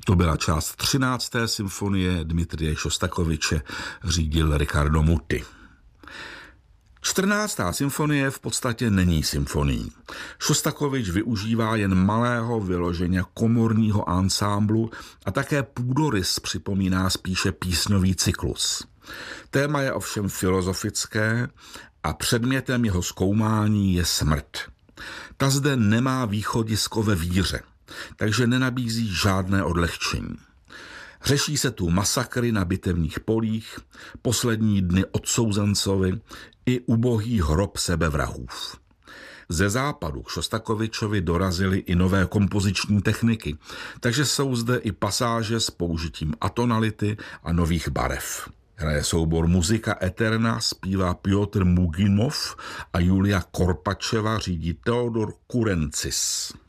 To byla část 13. symfonie Dmitrije Šostakoviče, řídil Riccardo Muti. 14. symfonie v podstatě není symfonií. Šostakovič využívá jen malého vyloženě komorního ansámblu a také půdorys připomíná spíše písňový cyklus. Téma je ovšem filozofické a předmětem jeho zkoumání je smrt. Ta zde nemá východisko ve víře, takže nenabízí žádné odlehčení. Řeší se tu masakry na bitevních polích, poslední dny odsouzencovi i ubohý hrob sebevrahův. Ze západu k Šostakovičovi dorazily i nové kompoziční techniky, takže jsou zde i pasáže s použitím atonality a nových barev. Hraje soubor Muzika Eterna, zpívá Pjotr Muginov a Julia Korpačeva řídí Teodor Kurencis.